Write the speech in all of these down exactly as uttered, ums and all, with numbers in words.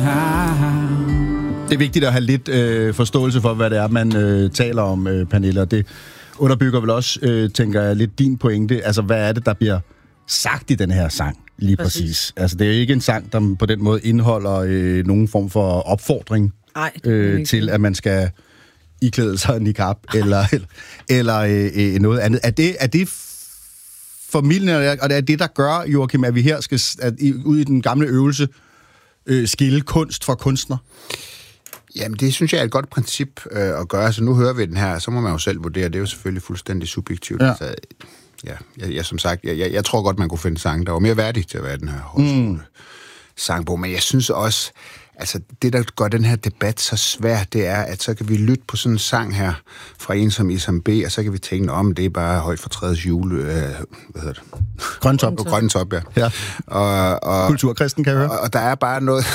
Det er vigtigt at have lidt øh, forståelse for, hvad det er, man øh, taler om, øh, Pernille, og det underbygger vel også, øh, tænker jeg, lidt din pointe. Altså, hvad er det, der bliver sagt i den her sang, lige præcis? præcis. Altså, det er jo ikke en sang, der på den måde indeholder øh, nogen form for opfordring Ej, øh, til, at man skal iklæde sig niqab eller, eller, eller øh, noget andet. Er det, er det formidlende, og det er det, der gør, Joachim, at vi her skal at, ud i den gamle øvelse øh, skille kunst fra kunstner? Jamen, det synes jeg er et godt princip øh, at gøre. Så nu hører vi den her, så må man jo selv vurdere. Det er jo selvfølgelig fuldstændig subjektivt. Ja. Altså, ja, jeg, jeg, som sagt, jeg, jeg, jeg tror godt, man kunne finde sange, der var mere værdige til at være den her højskole sangbog. Men jeg synes også, altså det, der gør den her debat så svær, det er, at så kan vi lytte på sådan en sang her fra en som Isam B, og så kan vi tænke, om det er bare højt for træets jule, øh, hvad hedder det? Grøntop. Og Grøntop, ja. ja. Og, og, Kulturkristen, kan jeg høre. Og, og der er bare noget...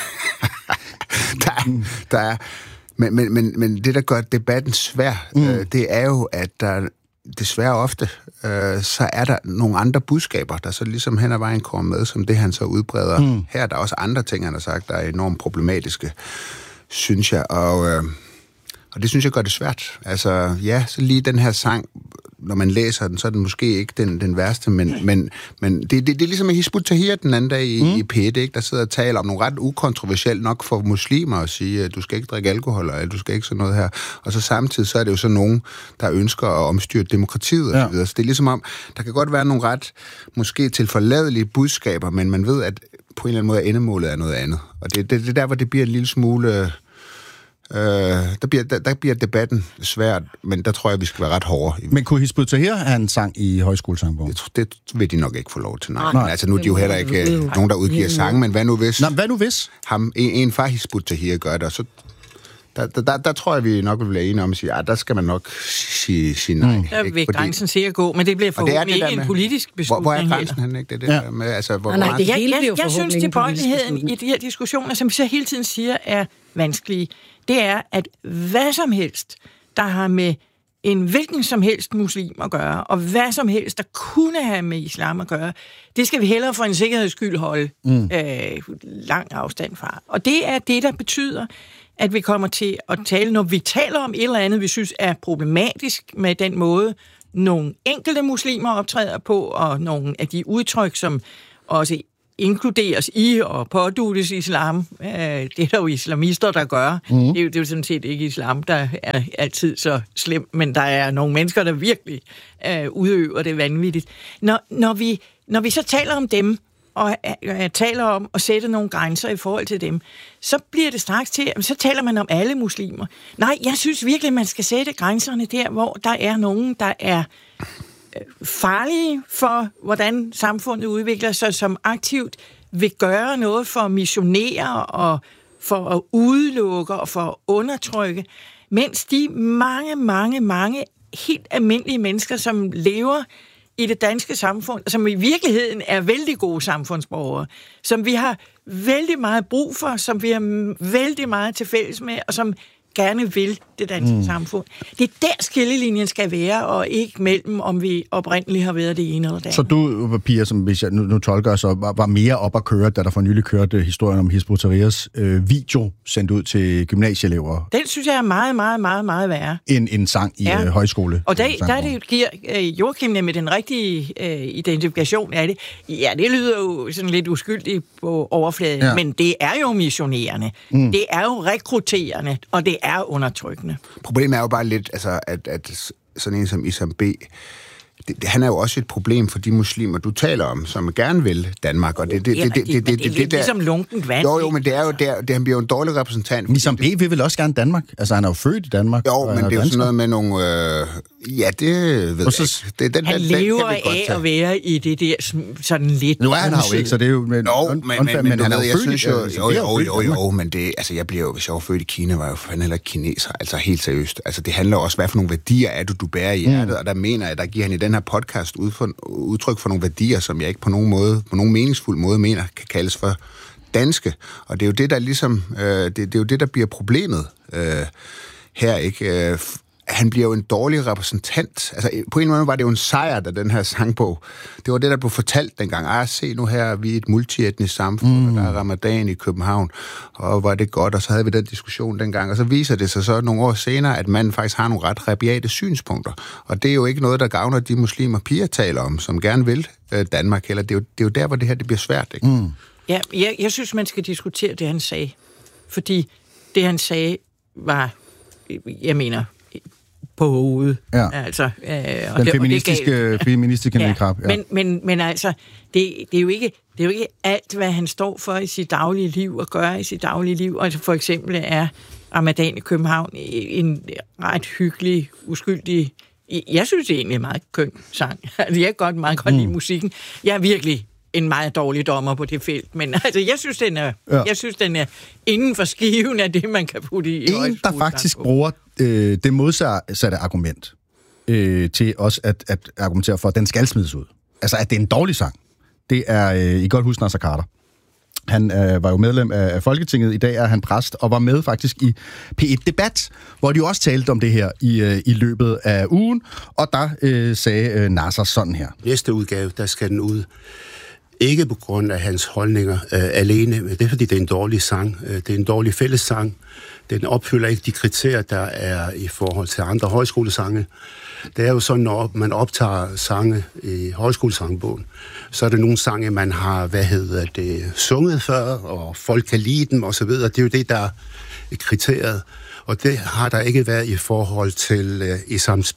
der, er, der er... Men, men, men, men det, der gør debatten svær, mm. øh, det er jo, at der desværre ofte, øh, så er der nogle andre budskaber, der så ligesom hen ad vejen kommer med, som det, han så udbreder. Mm. Her er der også andre ting, han har sagt, der er enormt problematiske, synes jeg. Og, øh, og det synes jeg gør det svært. Altså, ja, så lige den her sang, når man læser den, så er den måske ikke den, den værste, men, men, men det, det, det er ligesom Hizb ut-Tahrir den anden dag i, mm. i P et, ikke, der sidder og taler om nogle ret ukontroversielt nok for muslimer at sige, at du skal ikke drikke alkohol, eller du skal ikke sådan noget her. Og så samtidig, så er det jo så nogen, der ønsker at omstyre demokratiet og så videre. Så det er ligesom om, der kan godt være nogle ret, måske tilforladelige budskaber, men man ved, at på en eller anden måde, endemålet er noget andet. Og det, det, det er der, hvor det bliver en lille smule... Øh, der, bliver, der, der bliver debatten svært, men der tror jeg, vi skal være ret hårde. Men kunne Hizb ut-Tahrir have en sang i højskolesangbogen? Det, det vil de nok ikke få lov til, nej. nej. Altså nu er de jo heller ikke øh, nogen, der udgiver sange, men hvad nu hvis? Nå, hvad nu hvis? Ham, en, en fra Hizb ut-Tahrir gør det, og så der, der, der, der tror jeg, vi nok vil blive enige om at sige, at der skal man nok sige, sige nej. Mm. Der vil grænsen sikkert gå, men det bliver forhåbentlig ikke en politisk beslutning. Hvor, hvor er grænsen hen, ikke? Det er det ja. med, altså, hvor, nej, nej, det jeg, jeg, jeg, jeg synes, tilbøjeligheden i de her diskussioner, som vi så hele tiden siger, er vanskelige. Det er, at hvad som helst, der har med en hvilken som helst muslim at gøre, og hvad som helst, der kunne have med islam at gøre, det skal vi hellere for en sikkerheds skyld holde mm. øh, lang afstand fra. Og det er det, der betyder, at vi kommer til at tale, når vi taler om et eller andet, vi synes er problematisk med den måde, nogle enkelte muslimer optræder på, og nogle af de udtryk, som også inkluderes i og påduttes islam. Det er der jo islamister, der gør. Mm. Det, er jo, det er jo sådan set ikke islam, der er altid så slemt, men der er nogle mennesker, der virkelig øh, udøver det vanvittigt. Når, når, vi, når vi så taler om dem, og øh, taler om at sætte nogle grænser i forhold til dem, så bliver det straks til, så taler man om alle muslimer. Nej, jeg synes virkelig, man skal sætte grænserne der, hvor der er nogen, der er farlige for, hvordan samfundet udvikler sig, som aktivt vil gøre noget for at missionere og for at udelukke og for at undertrykke, mens de mange, mange, mange helt almindelige mennesker, som lever i det danske samfund, som i virkeligheden er vældig gode samfundsborgere, som vi har vældig meget brug for, som vi har vældig meget til fælles med, og som gerne vil det danske mm. samfund. Det er der skillelinjen skal være, og ikke mellem, om vi oprindeligt har været det ene eller det andet. Så du, Pia, som hvis jeg nu, nu tolker, så var, var mere op at køre, da der for nylig kørte historien om Hizb ut-Tahrirs øh, video sendt ud til gymnasieelever? Den synes jeg er meget, meget, meget, meget værre. En, en sang i ja. øh, højskole. Og der, der er det, giver øh, Joachim med den rigtige øh, identifikation af det. Ja, det lyder jo sådan lidt uskyldigt på overfladen, ja. Men det er jo missionerende. Mm. Det er jo rekrutterende, og det er undertrykkende. Problemet er jo bare lidt, altså, at, at sådan en som Isam B, det, det, han er jo også et problem for de muslimer, du taler om, som gerne vil Danmark. Og det, det, ja, det, det, det, det, det, det, det er ligesom lunkent vand. Jo, jo, men det er jo, det, er, det han bliver jo en dårlig repræsentant. Isam B vil vel også gerne Danmark? Altså, han er jo født i Danmark. Jo, men det er jo sådan noget med nogle... Øh, ja, det ved så, jeg ikke. Det, den, han den, lever den af at være i det der sådan lidt... Nu er han jo ikke, så det er jo... Men, no, men, men, men, men han er jo født i... Jo, jo, jo, jo, men det... Altså, jeg bliver jo... Hvis jeg var født i Kina, var jeg jo fandme heller ikke kineser. Altså, helt seriøst. Altså, det handler også, hvad for nogle værdier er du, du bærer i hjertet. Mm. Og der mener jeg, der giver han i den her podcast ud for, udtryk for nogle værdier, som jeg ikke på nogen måde, på nogen meningsfuld måde mener, kan kaldes for danske. Og det er jo det, der ligesom... Øh, det, det er jo det, der bliver problemet øh, her, ikke? Øh, han bliver jo en dårlig repræsentant. Altså, på en måde var det jo en sejr, da den her sangbog. Det var det, der blev fortalt dengang. Ej, se nu her, vi er et multietnisk samfund, mm. og der er ramadan i København, og var det godt, og så havde vi den diskussion dengang. Og så viser det sig så nogle år senere, at man faktisk har nogle ret rabiate synspunkter. Og det er jo ikke noget, der gavner de muslimer, piger taler om, som gerne vil øh, Danmark. Eller det er, jo, det er jo der, hvor det her det bliver svært, ikke? Mm. Ja, jeg, jeg synes, man skal diskutere det, han sagde. Fordi det, han sagde, var, jeg mener, på hovedet. Ja. Altså, øh, og den det, feministiske, det feministiske ja. handicap. Ja. Men, men, men altså, det, det, er jo ikke, det er jo ikke alt, hvad han står for i sit daglige liv og gør i sit daglige liv. Altså for eksempel er Ramadan i København en ret hyggelig, uskyldig. Jeg synes det er egentlig en meget køn sang. Altså, jeg kan godt meget godt lide mm. musikken. Jeg er virkelig en meget dårlig dommer på det felt, men altså, jeg synes, den er, ja. jeg synes, den er inden for skiven af det, man kan putte i. En, der faktisk bruger øh, det modsatte argument øh, til også at, at argumentere for, at den skal smides ud. Altså, at det er en dårlig sang. Det er, øh, I godt huske, Naser Khader. Han øh, var jo medlem af, af Folketinget. I dag er han præst, og var med faktisk i P et Debat, hvor de jo også talte om det her i, øh, i løbet af ugen, og der øh, sagde øh, Naser sådan her. Næste udgave, der skal den ud. Ikke på grund af hans holdninger øh, alene, men det er, fordi det er en dårlig sang. Det er en dårlig fællessang. Den opfylder ikke de kriterier, der er i forhold til andre højskolesange. Det er jo sådan, når man optager sange i højskolesangbogen, så er det nogle sange, man har, hvad hedder det, sunget før, og folk kan lide dem, og så videre. Det er jo det, der er kriteriet. Og det har der ikke været i forhold til øh, Isams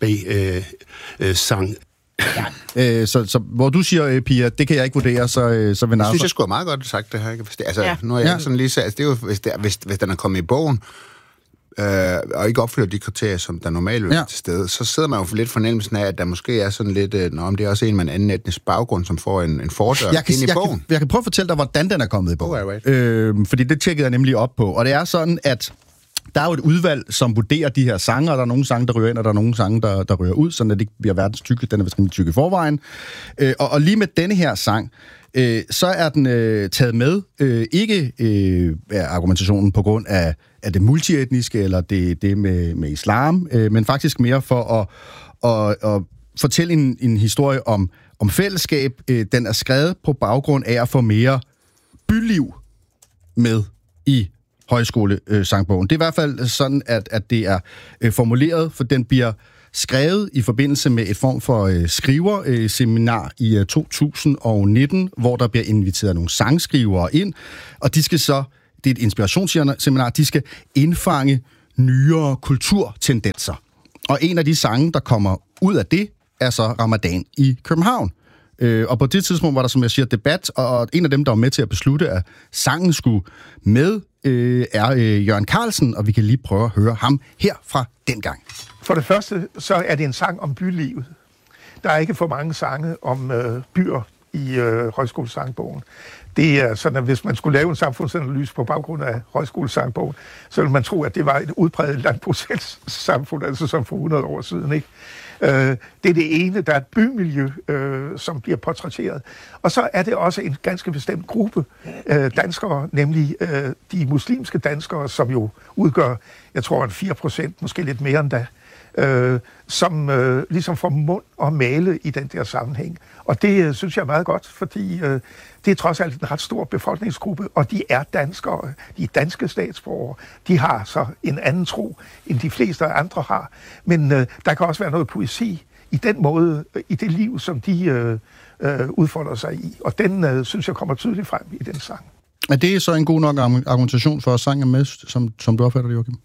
B-sang. Øh, øh, Ja. Øh, så, så hvor du siger, øh, Pia, det kan jeg ikke vurdere, så, øh, så vil Naser... Jeg synes, jeg skulle have meget godt sagt det her. Altså, ja. nu er jeg ja. sådan lige så, altså, det er jo, hvis, det, hvis, hvis den er kommet i bogen, øh, og ikke opfylder de kriterier, som der normalt vil ja. til stede, så sidder man jo for lidt fornemmelsen af, at der måske er sådan lidt, øh, om det er også en med en anden etnisk baggrund, som får en, en fordør jeg kan, ind i jeg bogen. Kan, jeg kan prøve at fortælle dig, hvordan den er kommet i bogen. Oh, right. øh, fordi det tjekkede jeg nemlig op på. Og det er sådan, at der er jo et udvalg, som vurderer de her sange, og der er nogle sange, der ryger ind, og der er nogle sange, der, der ryger ud, sådan at det ikke bliver verdens tykke. Den er vist rimelig tyk i forvejen. Øh, og, og lige med denne her sang, øh, så er den øh, taget med, øh, ikke øh, af argumentationen på grund af, af det multietniske, eller det, det med, med islam, øh, men faktisk mere for at, at, at fortælle en, en historie om, om fællesskab. Øh, den er skrevet på baggrund af at få mere byliv med i højskolesangbogen. Det er i hvert fald sådan, at, at det er øh, formuleret, for den bliver skrevet i forbindelse med et form for øh, skriverseminar i øh, to tusind nitten, hvor der bliver inviteret nogle sangskrivere ind, og de skal så, det er et inspirationsseminar, de skal indfange nyere kulturtendenser. Og en af de sange, der kommer ud af det, er så Ramadan i København. Øh, og på det tidspunkt var der, som jeg siger, debat, og en af dem, der var med til at beslutte, at sangen skulle med, øh, er øh, Jørgen Carlsen, og vi kan lige prøve at høre ham her fra dengang. For det første, så er det en sang om bylivet. Der er ikke for mange sange om øh, byer i øh, højskolesangbogen. Det er sådan, at hvis man skulle lave en samfundsanalyse på baggrund af højskolesangbogen, så ville man tro, at det var et udpræget landbrugssamfund, altså som for hundrede år siden, ikke? Øh, det er det ene, der er et bymiljø, øh, som bliver portrætteret. Og så er det også en ganske bestemt gruppe øh, danskere, nemlig øh, de muslimske danskere, som jo udgør, jeg tror, fire procent, måske lidt mere end da, øh, som øh, ligesom får mund og male i den der sammenhæng. Og det øh, synes jeg er meget godt, fordi øh, det er trods alt en ret stor befolkningsgruppe, og de er danskere, de er danske statsborgere. De har så en anden tro, end de fleste andre har. Men øh, der kan også være noget poesi i den måde, i det liv, som de øh, øh, udfolder sig i. Og den, øh, synes jeg, kommer tydeligt frem i den sang. Er det så en god nok argumentation for at sange med, som, som du opfatter det, Joachim?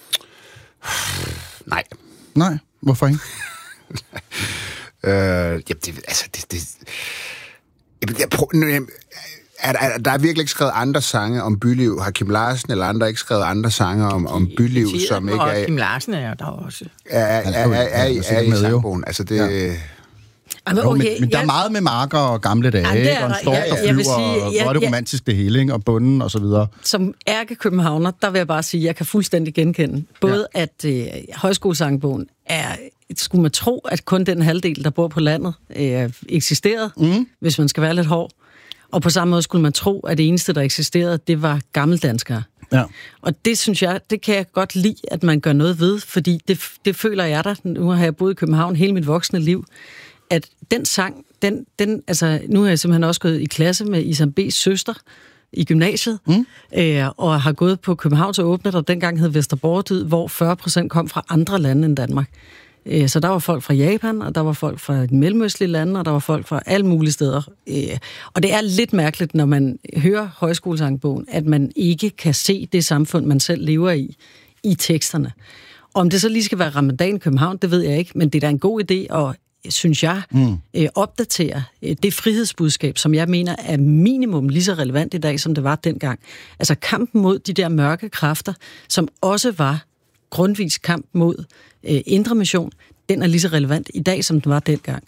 Nej. Nej? Hvorfor ikke? øh, jamen, det, altså, det... det jeg, jeg prøver, er, er, der er virkelig ikke skrevet andre sange om byliv. Har Kim Larsen eller andre ikke skrevet andre sange om, om byliv, de, som ikke er... Kim Larsen er der også. Er, er, er, er, er, er i sangbogen. Altså, det... Ja. Jamen, okay, okay, men, men der jeg... er meget med marker og gamle dage, ja, er, og en stork, ja, der flyver, sige, og hvor er det romantisk det hele, ikke? Og bunden og så videre. Som ærke-københavner, der vil jeg bare sige, at jeg kan fuldstændig genkende. Både ja. at øh, højskolesangbogen er, skulle man tro, at kun den halvdel, der bor på landet, øh, eksisterede, mm. hvis man skal være lidt hård. Og på samme måde skulle man tro, at det eneste, der eksisterede, det var gammeldanskere. Ja. Og det synes jeg, det kan jeg godt lide, at man gør noget ved, fordi det, det føler jeg der. Nu har jeg boet i København hele mit voksne liv, at den sang, den, den, altså, nu har jeg simpelthen også gået i klasse med Isam B's søster i gymnasiet, mm. øh, og har gået på Københavns Åbne, der dengang hed Vesterborgdyd, hvor fyrre procent kom fra andre lande end Danmark. Øh, så der var folk fra Japan, og der var folk fra de mellemøstlige lande, og der var folk fra alle mulige steder. Øh, og det er lidt mærkeligt, når man hører Højskolesangbogen, at man ikke kan se det samfund, man selv lever i, i teksterne. Om det så lige skal være Ramadan i København, det ved jeg ikke, men det er da en god idé at, synes jeg, mm. øh, opdatere øh, det frihedsbudskab, som jeg mener er minimum lige så relevant i dag, som det var dengang. Altså kampen mod de der mørke kræfter, som også var grundvis kamp mod øh, indre mission, den er lige så relevant i dag, som den var dengang.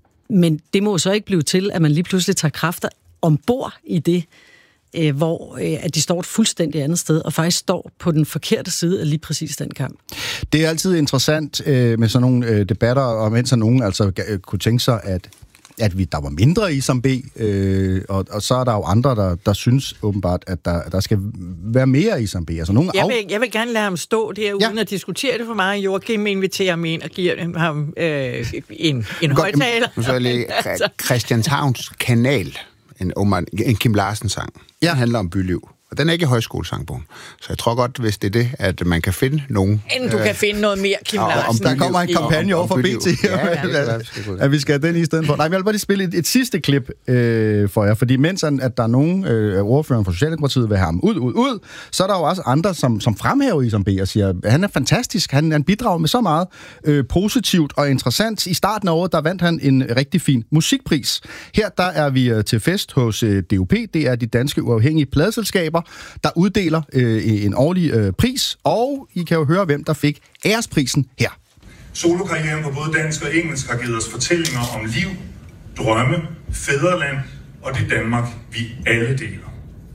Men det må så ikke blive til, at man lige pludselig tager kræfter ombord i det, øh, hvor øh, at de står et fuldstændig andet sted, og faktisk står på den forkerte side af lige præcis den kamp. Det er altid interessant øh, med sådan nogle øh, debatter, og mens nogen altså øh, kunne tænke sig, at at vi, der var mindre i Isam B, øh, og, og så er der jo andre, der, der synes åbenbart, at der, der skal være mere i Isam B. Altså, nogen jeg, af... vil, jeg vil gerne lade ham stå der, uden ja. at diskutere det for mig. Joachim inviterer ham ind og giver ham øh, en, en højtaler. Nu så er lige Christianshavns Kanal, en, en Kim Larsen-sang. Ja. Den handler om byliv. Og den er ikke i Højskolesangbogen. Så jeg tror godt, hvis det er det, at man kan finde nogen... Inden du øh, kan finde noget mere, Kim Larsen. Om der kommer en kampagne over for B T, ja, ja, at vi skal have den i stedet for. Nej, jeg vil bare lige spille et, et sidste klip øh, for jer, fordi mens at der er nogen øh, ordføreren fra Socialdemokratiet vil have ham ud, ud, ud, så er der jo også andre, som, som fremhæver Isam B og siger, at han er fantastisk, han, han bidrager med så meget øh, positivt og interessant. I starten af året, der vandt han en rigtig fin musikpris. Her der er vi øh, til fest hos øh, D U P, det er de danske uafhængige pladeselskaber, der uddeler øh, en årlig øh, pris, og I kan jo høre, hvem der fik æresprisen her. Solokarrieren på både dansk og engelsk har givet os fortællinger om liv, drømme, fædreland og det Danmark, vi alle deler.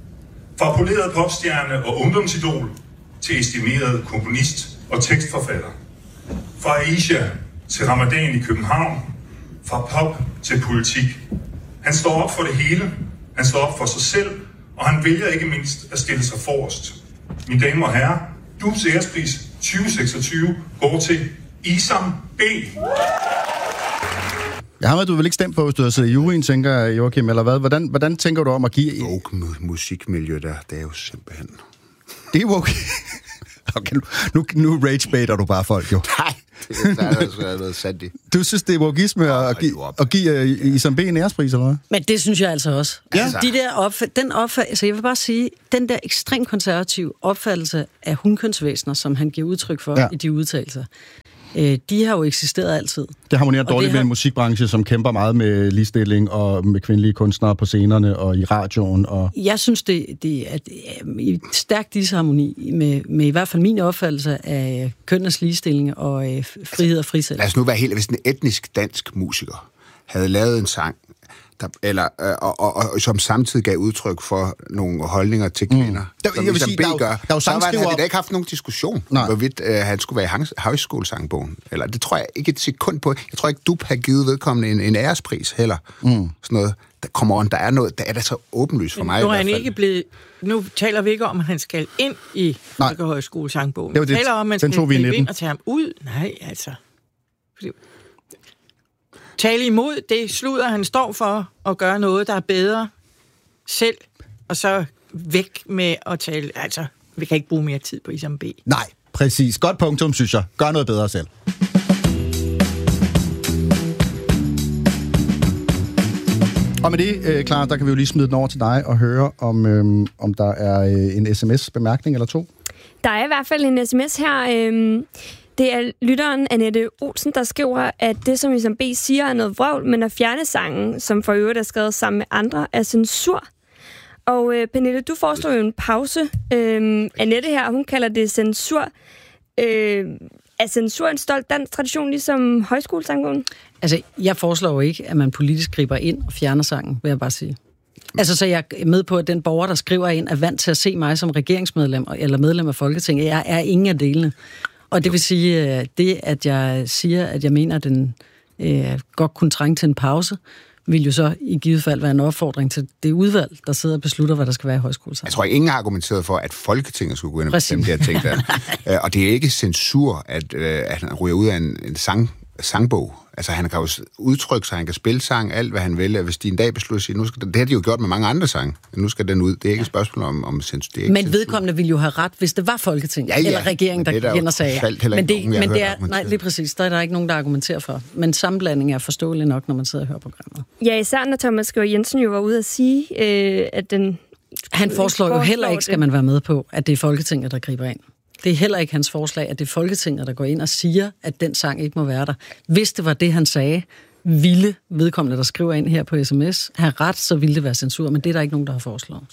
Fra poleret popstjerne og ungdomsidol til estimeret komponist og tekstforfatter. Fra Aisha til Ramadan i København. Fra pop til politik. Han står op for det hele. Han står op for sig selv. Og han vælger ikke mindst at stille sig forrest. Mine damer og herrer, D U P's ærespris tyve seksogtyve går til Isam B. Ja, har du vel ikke stemt på, hvis du har siddet i juryen, tænker Joachim, eller hvad? Hvordan, hvordan tænker du om at give... Woke musikmiljø der, det er jo simpelthen... Det er woke. Okay, nu, nu ragebaiter du bare folk, jo. Nej, det er der noget sandt i. Du synes, det er wokeisme at, at give, at give uh, Isam B en ærespris, eller hvad? Men det synes jeg altså også. Ja. Altså, de der opf- den opfattelse, jeg vil bare sige, den der ekstremt konservative opfattelse af hundkønsvæsener, som han giver udtryk for ja. i de udtalelser, øh, de har jo eksisteret altid. Det harmonerer dårligt har... med en musikbranche, som kæmper meget med ligestilling og med kvindelige kunstnere på scenerne og i radioen. Og... Jeg synes, det, det er i stærk disharmoni med, med i hvert fald min opfattelse af kønnes ligestilling og øh, frihed og frisæt. Lad os nu være helt... Hvis en etnisk dansk musiker havde lavet en sang, der, eller, øh, og, og, og, som samtidig gav udtryk for nogle holdninger til kvinder, mm. der, som jeg vil sige, B gør, der, der så var, havde vi da ikke haft nogen diskussion, Nej. hvorvidt øh, han skulle være i Højskolesangbogen. Eller det tror jeg ikke et sekund på. Jeg tror ikke, du har givet vedkommende en, en ærespris heller. Mm. Sådan noget. Der kommer on, der er noget, der er da så åbenlyst for mig. Nu er han ikke blevet... Nu taler vi ikke om, at han skal ind i Højskolesangbogen. Vi taler om, at man skal gribe ind og tage ham ud. Nej, altså... Tale imod det sludder, han står for, at gøre noget, der er bedre selv, og så væk med at tale, altså, vi kan ikke bruge mere tid på Isam B. Nej, præcis. Godt punktum, synes jeg. Gør noget bedre selv. Og med det, øh, Clara, der kan vi jo lige smide den over til dig og høre, om, øh, om der er øh, en sms-bemærkning eller to. Der er i hvert fald en sms her. Øh Det er lytteren Annette Olsen, der skriver, at det, som Isam B siger, er noget vrøvl, men at fjerne sangen, som for øvrigt er skrevet sammen med andre, er censur. Og øh, Pernille, du foreslår jo en pause. Øh, Annette her, hun kalder det censur. Øh, er censur en stolt dansk tradition, ligesom Højskolesangbogen? Altså, jeg foreslår jo ikke, at man politisk griber ind og fjerner sangen, vil jeg bare sige. Altså, så jeg er med på, at den borger, der skriver ind, er vant til at se mig som regeringsmedlem eller medlem af Folketinget. Jeg er ingen af delene. Og det vil sige, det, at jeg siger, at jeg mener, at den øh, godt kunne trænge til en pause, vil jo så i givet fald være en opfordring til det udvalg, der sidder og beslutter, hvad der skal være i højskolesang. Jeg tror, ingen har argumenteret for, at Folketinget skulle gå ind og bestemme det her ting der. Og det er ikke censur, at, at han ryger ud af en, en sang, sangbog. Altså, han kan jo udtrykke sig, han kan spille sang, alt hvad han vil. Hvis de en dag beslutter sig, nu skal det, det har de jo gjort med mange andre sange. Nu skal den ud. Det er ikke et spørgsmål om, om censur. Men censur. Vedkommende ville jo have ret, hvis det var Folketinget ja, ja. eller regeringen, der gik ind og sagde. Men det, men det er, nej, lige præcis. Der er der ikke nogen, der argumenterer for. Men sammenblanding er forståelig nok, når man sidder og hører programmet. Ja, især når Thomas Skriver Jensen jo var ude at sige, øh, at den... Han foreslår jo heller ikke, skal man være med på, at det er Folketinget, der griber ind. Det er heller ikke hans forslag, at det er Folketinget, der går ind og siger, at den sang ikke må være der. Hvis det var det, han sagde, ville vedkommende, der skriver ind her på sms, have ret, så ville det være censur, men det er der ikke nogen, der har foreslået.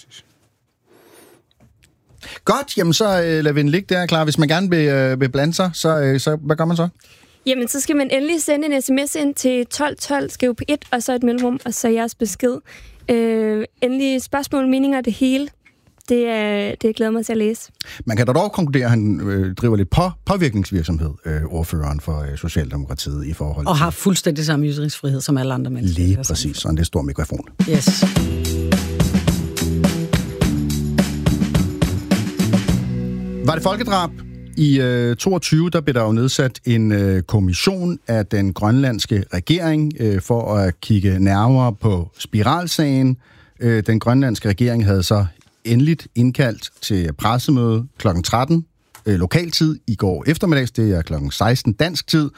Godt, jamen så øh, lader vi den ligge der, klar. Hvis man gerne vil, øh, vil blande sig, så, øh, så hvad gør man så? Jamen, så skal man endelig sende en sms ind til tolv tolv, skriv på et, og så et mellemrum, og så jeres besked. Øh, endelig spørgsmål, meninger, det hele. Det, er, det glæder mig til at læse. Man kan da dog konkludere, at han øh, driver lidt på, påvirkningsvirksomhed, øh, ordføreren for øh, Socialdemokratiet i forhold til... Og har fuldstændig samme ytringsfrihed som alle andre mennesker. Lige præcis, sådan det stor mikrofon. Yes. Var det folkedrab? I øh, toogtyve, der blev der jo nedsat en øh, kommission af den grønlandske regering øh, for at kigge nærmere på spiralsagen. Øh, den grønlandske regering havde så endeligt indkaldt til pressemøde klokken tretten øh, lokaltid i går eftermiddags. Det er klokken seksten dansk tid.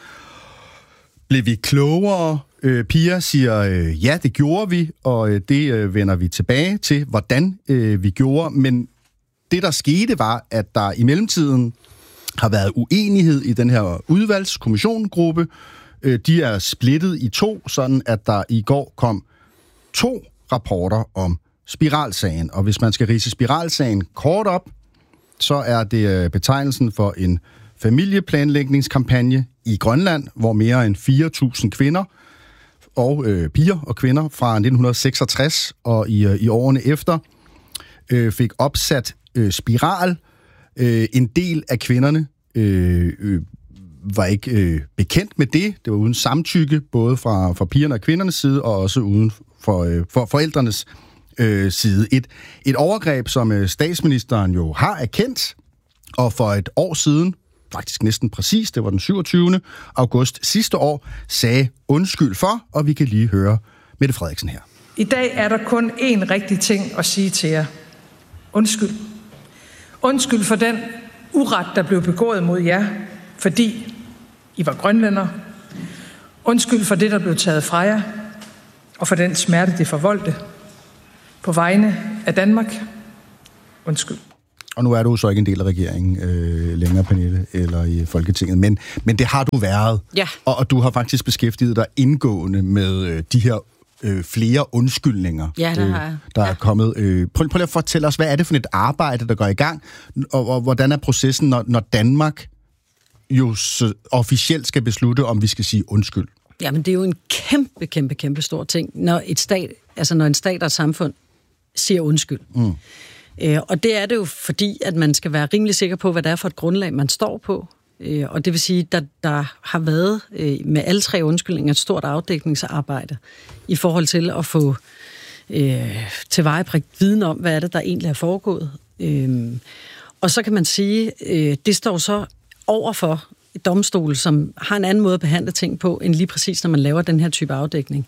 Blev vi klogere? Øh, Pia siger, øh, ja, det gjorde vi, og øh, det øh, vender vi tilbage til, hvordan øh, vi gjorde. Men det, der skete, var, at der i mellemtiden har været uenighed i den her udvalgskommissiongruppe. Øh, de er splittet i to, sådan at der i går kom to rapporter om spiralsagen. Og hvis man skal ridse spiralsagen kort op, så er det betegnelsen for en familieplanlægningskampagne i Grønland, hvor mere end fire tusind kvinder og øh, piger og kvinder fra nitten seksogtres og i, øh, i årene efter øh, fik opsat øh, spiral. Øh, en del af kvinderne øh, øh, var ikke øh, bekendt med det. Det var uden samtykke, både fra, fra pigerne og kvindernes side, og også uden for, øh, for forældrenes øh, side. Et, et overgreb, som øh, statsministeren jo har erkendt, og for et år siden, faktisk næsten præcis, det var den syvogtyvende august sidste år, sagde undskyld for, og vi kan lige høre Mette Frederiksen her. I dag er der kun én rigtig ting at sige til jer. Undskyld. Undskyld for den uret, der blev begået mod jer, fordi I var grønlænder. Undskyld for det, der blev taget fra jer, og for den smerte, det forvoldte. På vegne af Danmark. Undskyld. Og nu er du så ikke en del af regeringen øh, længere, Pernille, eller i Folketinget, men, men det har du været. Ja. Og, og du har faktisk beskæftiget dig indgående med øh, de her øh, flere undskyldninger, ja, det har jeg. øh, der ja. er kommet. Øh, prøv, prøv lige at fortælle os, hvad er det for et arbejde, der går i gang, og, og hvordan er processen, når, når Danmark jo så officielt skal beslutte, om vi skal sige undskyld? Jamen, det er jo en kæmpe, kæmpe, kæmpe stor ting, når et stat, altså når en stat og et samfund siger undskyld. Mm. Øh, og det er det jo fordi, at man skal være rimelig sikker på, hvad det er for et grundlag, man står på. Øh, og det vil sige, at der, der har været øh, med alle tre undskyldninger et stort afdækningsarbejde i forhold til at få øh, tilvejebringt viden om, hvad er det, der egentlig er foregået. Øh, og så kan man sige, øh, det står så overfor domstol, som har en anden måde at behandle ting på, end lige præcis, når man laver den her type afdækning.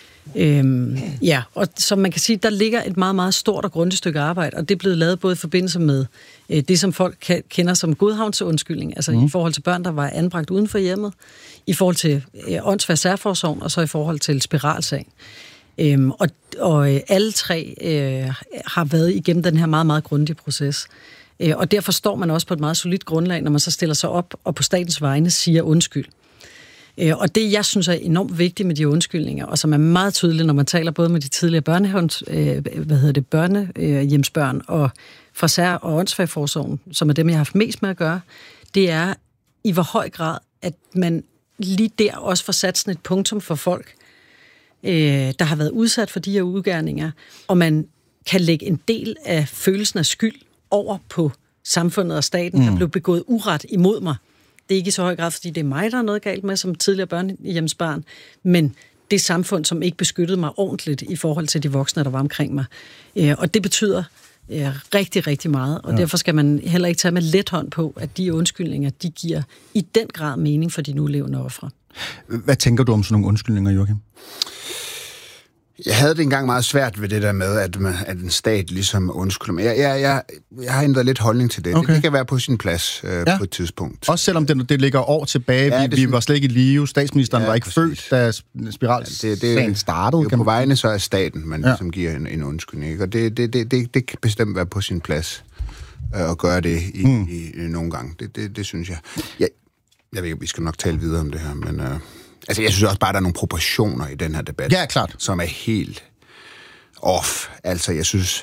Øhm, ja, og som man kan sige, der ligger et meget, meget stort og grundigt stykke arbejde, og det er blevet lavet både i forbindelse med øh, det, som folk kender som godhavnsundskyldning, altså mm. i forhold til børn, der var anbragt uden for hjemmet, i forhold til øh, åndsvær særforsorgen, og så i forhold til spiralsag. Øhm, og, og øh, alle tre øh, har været igennem den her meget, meget grundige proces. Øh, og derfor står man også på et meget solidt grundlag, når man så stiller sig op og på statens vegne siger undskyld. Og det, jeg synes er enormt vigtigt med de undskyldninger, og som er meget tydeligt, når man taler både med de tidligere børnehavns, øh, hvad hedder det, børnehjemsbørn og fra sær- og åndsfagforsorgen, som er dem, jeg har haft mest med at gøre, det er i hvor høj grad, at man lige der også får sat sådan et punktum for folk, øh, der har været udsat for de her udgerninger, og man kan lægge en del af følelsen af skyld over på samfundet og staten, mm. der blev begået uret imod mig. Det er ikke i så høj grad, fordi det er mig, der er noget galt med som tidligere børnehjemsbarn, men det samfund, som ikke beskyttede mig ordentligt i forhold til de voksne, der var omkring mig. Øh, og det betyder øh, rigtig, rigtig meget, og ja. Derfor skal man heller ikke tage med let hånd på, at de undskyldninger, de giver i den grad mening for de nulevende ofre. Hvad tænker du om sådan nogle undskyldninger, Joachim? Jeg havde det engang meget svært ved det der med, at, man, at en stat ligesom undskylder mig. Jeg, jeg, jeg, jeg har ændret lidt holdning til det. Okay. Det. Det kan være på sin plads øh, ja. På et tidspunkt. Også selvom det, det ligger år tilbage. Ja, vi, vi var slet ikke i live. Statsministeren ja, var ikke præcis. Født, da spiralsagen ja, startede. Det er på vegne så er staten, man ja. Ligesom giver en, en undskyldning. Ikke? Og det, det, det, det, det kan bestemt være på sin plads øh, at gøre det i, mm. i, i nogle gange. Det, det, det synes jeg. jeg. Jeg ved ikke, vi skal nok tale videre om det her, men... Øh, Altså, jeg synes også bare, at der er nogle proportioner i den her debat. Ja, klart. Som er helt off. Altså, jeg synes,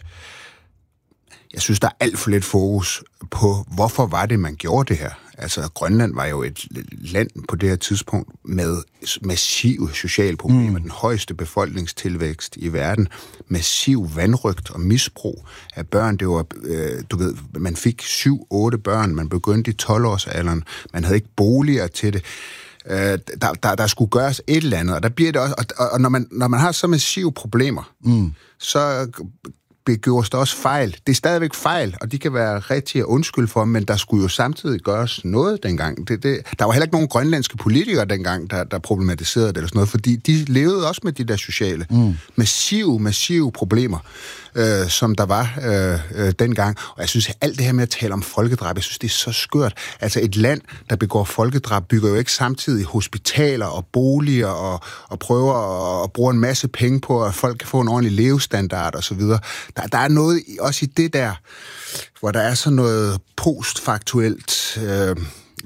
jeg synes, der er alt for lidt fokus på, hvorfor var det, man gjorde det her. Altså, Grønland var jo et land på det her tidspunkt med massive sociale problemer, mm. den højeste befolkningstilvækst i verden, massiv vanrøgt og misbrug af børn. Det var, øh, du ved, man fik syv, otte børn, man begyndte i tolv-årsalderen, man havde ikke boliger til det. Der, der, der skulle gøres et eller andet, og der bliver det også, og, og når, man, når man har så massive problemer, mm. så begås der også fejl. Det er stadigvæk fejl, og de kan være rigtig at undskylde for, men der skulle jo samtidig gøres noget dengang. Det, det, der var heller ikke nogen grønlandske politikere dengang, der, der problematiserede det eller sådan noget, fordi de levede også med de der sociale, mm. massive, massive problemer, øh, som der var øh, øh, dengang. Og jeg synes, alt det her med at tale om folkedrab, jeg synes, det er så skørt. Altså et land, der begår folkedrab, bygger jo ikke samtidig hospitaler og boliger og, og prøver at, at bruge en masse penge på, at folk kan få en ordentlig levestandard og så videre. Der, der er noget også i det der, hvor der er sådan noget postfaktuelt øh,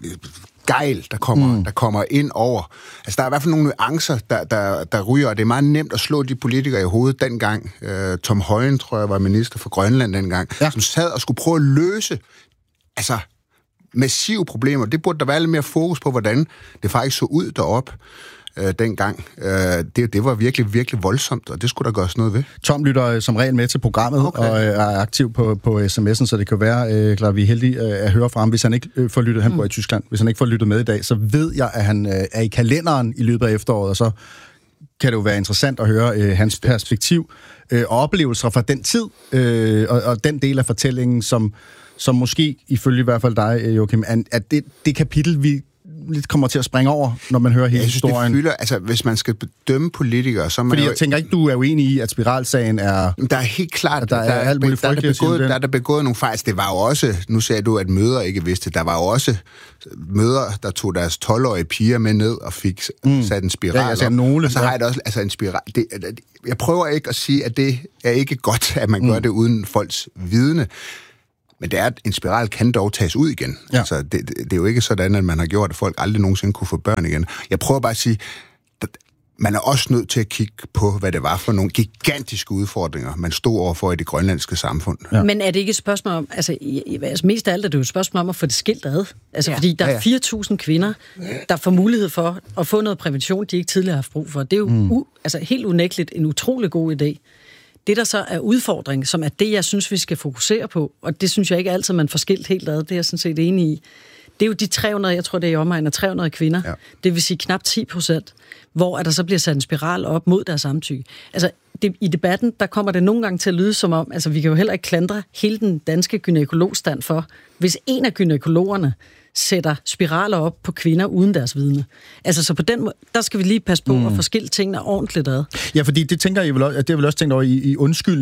gejl, der kommer, mm. der kommer ind over. Altså, der er i hvert fald nogle nuancer, der, der, der ryger, og det er meget nemt at slå de politikere i hovedet dengang. Øh, Tom Høyen, tror jeg, var minister for Grønland dengang, ja. Som sad og skulle prøve at løse altså, massive problemer. Det burde der være lidt mere fokus på, hvordan det faktisk så ud deroppe. Øh, dengang. Øh, det, det var virkelig, virkelig voldsomt, og det skulle der gøres noget ved. Tom lytter som regel med til programmet, okay. og er aktiv på, på sms'en, så det kan være, øh, klar, vi er heldige øh, at høre fra ham. Hvis han ikke øh, får lyttet, han bor i Tyskland, hvis han ikke får lyttet med i dag, så ved jeg, at han øh, er i kalenderen i løbet af efteråret, og så kan det jo være interessant at høre øh, hans perspektiv øh, og oplevelser fra den tid, øh, og, og den del af fortællingen, som, som måske, ifølge i hvert fald dig, Joachim, at det, det kapitel, vi lidt kommer til at springe over, når man hører hele jeg synes, historien. Det fylder, altså, hvis man skal bedømme politikere, så man Fordi jo... jeg tænker ikke, du er uenig i, at spiralsagen er... Der er helt klart, at der, der er alt muligt der, der, der, begået, der er der begået nogle fejl. Det var jo også, nu sagde du, at mødre ikke vidste, der var jo også mødre, der tog deres tolv-årige piger med ned og fik mm. sat en spiral ja, altså, nogle, og så har jeg det også, altså en spiral... Det, jeg prøver ikke at sige, at det er ikke godt, at man mm. gør det uden folks vidne. Men det er, at en spiral kan dog tages ud igen. Ja. Altså, det, det, det er jo ikke sådan, at man har gjort, at folk aldrig nogensinde kunne få børn igen. Jeg prøver bare at sige, at man er også nødt til at kigge på, hvad det var for nogle gigantiske udfordringer, man stod overfor i det grønlandske samfund. Ja. Men er det ikke et spørgsmål om, altså, altså mest af alt er det jo et spørgsmål om at få det skilt ad. Altså, ja. Fordi der er fire tusind kvinder, der får mulighed for at få noget prævention, de ikke tidligere har haft brug for. Det er jo mm. u, altså, helt unægteligt en utrolig god idé. Det, der så er udfordring, som er det, jeg synes, vi skal fokusere på, og det synes jeg ikke altid, man får skilt helt ad, det er jeg sådan set enig i, det er jo de tre hundrede, jeg tror, det er i omegn af tre hundrede kvinder, ja. Det vil sige knap ti procent, hvor der så bliver sat en spiral op mod deres samtykke. Altså, det, i debatten, der kommer det nogle gange til at lyde som om, altså, vi kan jo heller ikke klandre hele den danske gynekologstand for, hvis en af gynekologerne sætter spiraler op på kvinder uden deres vidne. Altså, så på den måde, der skal vi lige passe på mm. at få skilt tingene ordentligt ad. Ja, fordi det tænker jeg vel også, det har vel også tænkt over i, i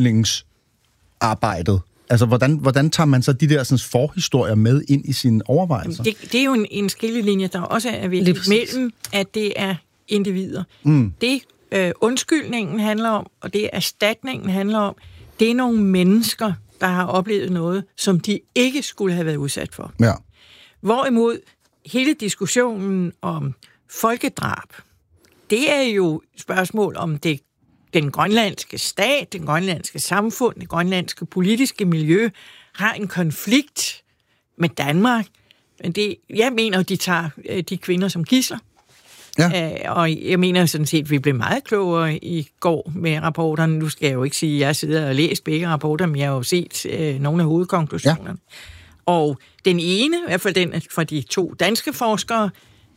undskyldningsarbejdet. Altså, hvordan, hvordan tager man så de der sådan, forhistorier med ind i sine overvejelser? Det, det er jo en, en skillelinje, der også er vigtig mellem, at det er individer. Mm. Det øh, undskyldningen handler om, og det erstatningen handler om, det er nogle mennesker, der har oplevet noget, som de ikke skulle have været udsat for. Ja. Hvorimod hele diskussionen om folkedrab, det er jo et spørgsmål om det, den grønlandske stat, den grønlandske samfund, det grønlandske politiske miljø har en konflikt med Danmark. Men det, jeg mener, de tager de kvinder som gidsler. Ja. Øh, og jeg mener sådan set, at vi blev meget klogere i går med rapporterne. Nu skal jeg jo ikke sige, at jeg sidder og læser begge rapporter, men jeg har jo set øh, nogle af hovedkonklusionerne. Ja. Og den ene, i hvert fald den fra de to danske forskere,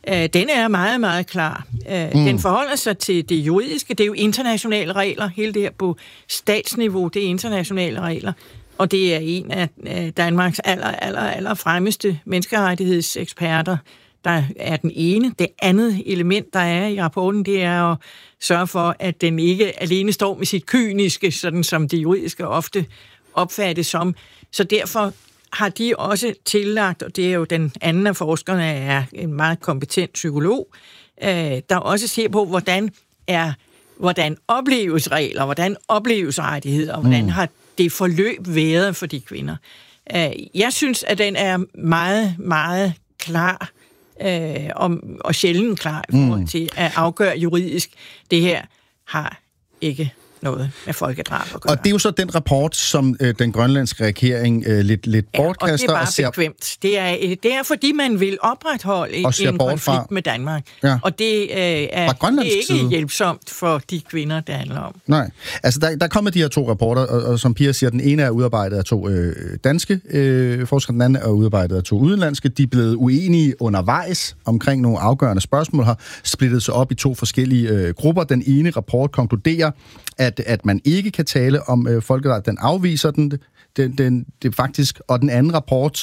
øh, den er meget, meget klar. Øh, mm. Den forholder sig til det juridiske. Det er jo internationale regler. Hele det her på statsniveau, det er internationale regler. Og det er en af øh, Danmarks aller, aller, aller fremmeste menneskerettighedseksperter, der er den ene. Det andet element, der er i rapporten, det er at sørge for, at den ikke alene står med sit kyniske, sådan som det juridiske ofte opfattes som. Så derfor har de også tillagt, og det er jo den anden af forskerne, er en meget kompetent psykolog, øh, der også ser på, hvordan er hvordan opleves regler, hvordan opleves rettigheder, og hvordan mm. har det forløb været for de kvinder. Øh, jeg synes, at den er meget, meget klar, øh, og, og sjældent klar i forhold til at afgøre juridisk. Det her har ikke noget med folkedrab at gøre. Og det er jo så den rapport, som øh, den grønlandske regering øh, lidt, lidt ja, bortkaster. Og det er bare og ser... bekvemt. Det er, det er fordi, man vil opretholde en konflikt fra... med Danmark. Ja. Og det, øh, er, det er ikke side. hjælpsomt for de kvinder, det handler om. Nej. Altså, der, der kommer de her to rapporter, og, og som Pia siger, den ene er udarbejdet af to øh, danske øh, forskere, den anden er udarbejdet af to udenlandske. De er blevet uenige undervejs omkring nogle afgørende spørgsmål, har splittet sig op i to forskellige øh, grupper. Den ene rapport konkluderer, at, at man ikke kan tale om øh, folkedrab. Den afviser den, den, den det faktisk, og den anden rapport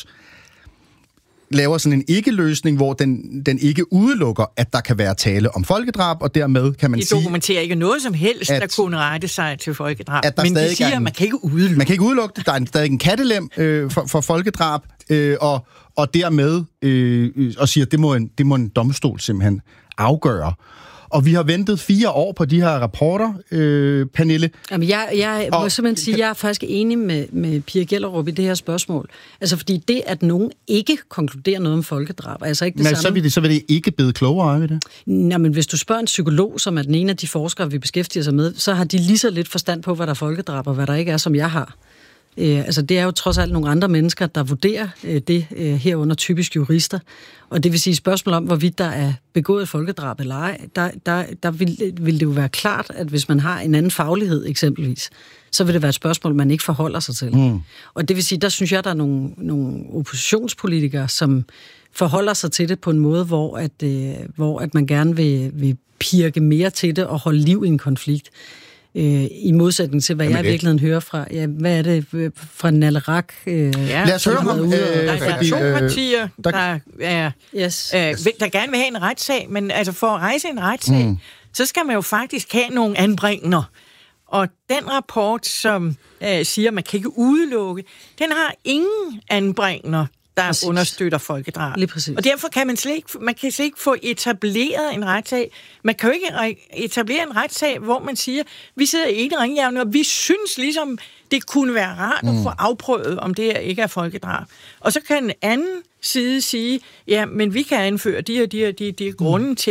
laver sådan en ikke-løsning, hvor den, den ikke udelukker, at der kan være tale om folkedrab, og dermed kan man de sige... De dokumenterer ikke noget som helst, at, der kunne rette sig til folkedrab, men de siger, en, at man kan ikke udelukke. Man kan ikke udelukke det. Der er stadig en kattelem øh, for, for folkedrab, øh, og, og dermed øh, og siger, at det må, en, det må en domstol simpelthen afgøre. Og vi har ventet fire år på de her rapporter, øh, Pernille. Jamen, jeg, jeg og, må simpelthen sige, at jeg er faktisk enig med, med Pia Gellerup i det her spørgsmål. Altså, fordi det, at nogen ikke konkluderer noget om folkedrab, er altså ikke det men samme. Så vil det, så vil det ikke blive klogere ved det? Nå, men hvis du spørger en psykolog, som er den ene af de forskere, vi beskæftiger sig med, så har de lige så lidt forstand på, hvad der er folkedrab, og hvad der ikke er, som jeg har. Øh, altså, det er jo trods alt nogle andre mennesker, der vurderer øh, det øh, herunder typisk jurister. Og det vil sige spørgsmål om, hvorvidt der er begået folkedrab eller ej, der, der, der vil, vil det jo være klart, at hvis man har en anden faglighed eksempelvis, så vil det være et spørgsmål, man ikke forholder sig til. Mm. Og det vil sige, der synes jeg, der er nogle, nogle oppositionspolitikere, som forholder sig til det på en måde, hvor, at, øh, hvor at man gerne vil, vil pirke mere til det og holde liv i en konflikt. I modsætning til, hvad Jamen jeg i virkeligheden hører fra, ja, hvad er det, fra Nalerak? Øh, ja, lad os høre ham. Øh, der er to partier, øh, der, der, er, yes. øh, der gerne vil have en retssag, men altså for at rejse en retssag, mm. så skal man jo faktisk have nogle anbringender. Og den rapport, som øh, siger, at man kan ikke udelukke, den har ingen anbringender, der præcis. Understøtter folkedrab. Og derfor kan man slet ikke, man kan slet ikke få etableret en retssag. Man kan jo ikke etablere en retssag, hvor man siger, vi sidder i en ringjævne, og vi synes ligesom, det kunne være rart mm. at få afprøvet, om det her ikke er folkedrab. Og så kan en anden side sige, ja, men vi kan anføre de her, de her, de, de grunde mm. til,